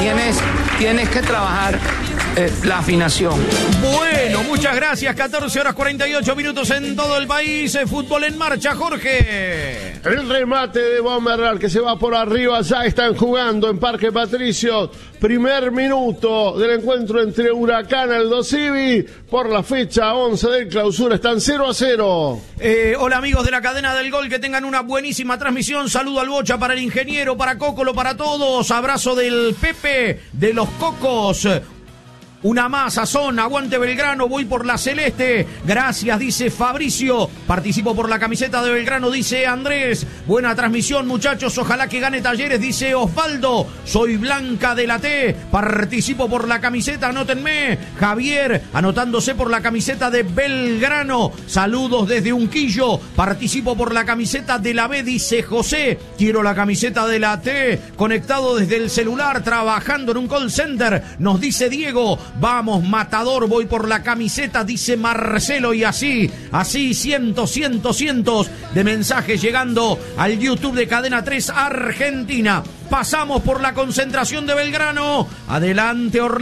Tienes que trabajar la afinación. Bueno, muchas gracias. 14:48 en todo el país. Fútbol en marcha, Jorge. El remate de Bomberral que se va por arriba. Ya están jugando en Parque Patricios. Primer minuto del encuentro entre Huracán y Aldo Civi. Por la fecha 11 del clausura están 0-0. Hola amigos de la cadena del gol, que tengan una buenísima transmisión. Saludo al Bocha, para el ingeniero, para Cócolo, para todos. Abrazo del Pepe de los Cocos. Una más, Sazón, aguante Belgrano, voy por la celeste. Gracias, dice Fabricio. Participo por la camiseta de Belgrano, dice Andrés. Buena transmisión, muchachos, ojalá que gane Talleres, dice Osvaldo. Soy Blanca de la T, participo por la camiseta, anótenme. Javier, anotándose por la camiseta de Belgrano. Saludos desde Unquillo, participo por la camiseta de la B, dice José. Quiero la camiseta de la T, conectado desde el celular, trabajando en un call center, nos dice Diego. Vamos, Matador, voy por la camiseta, dice Marcelo, y así, cientos de mensajes llegando al YouTube de Cadena 3 Argentina. Pasamos por la concentración de Belgrano. Adelante, Orlando.